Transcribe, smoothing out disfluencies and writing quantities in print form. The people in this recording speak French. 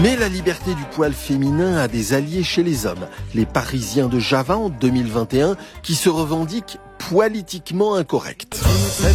Mais la liberté du poil féminin a des alliés chez les hommes. Les Parisiens de Java en 2021 qui se revendiquent politiquement incorrects.